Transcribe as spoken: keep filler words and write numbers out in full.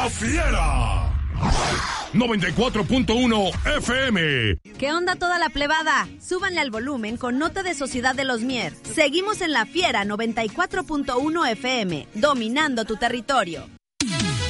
La Fiera. noventa y cuatro punto uno F M. ¿Qué onda toda la plebada? Súbanle al volumen con nota de Sociedad de los Mier. Seguimos en La Fiera noventa y cuatro punto uno F M, dominando tu territorio.